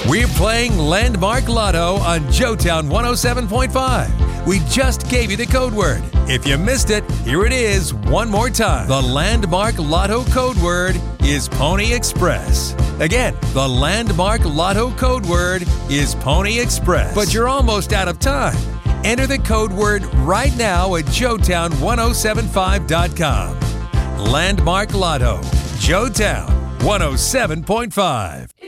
We're playing Landmark Lotto on Joetown 107.5. We just gave you the code word. If you missed it, here it is one more time. The Landmark Lotto code word is Pony Express. Again, the Landmark Lotto code word is Pony Express. But you're almost out of time. Enter the code word right now at Joetown1075.com. Landmark Lotto, Joetown 107.5.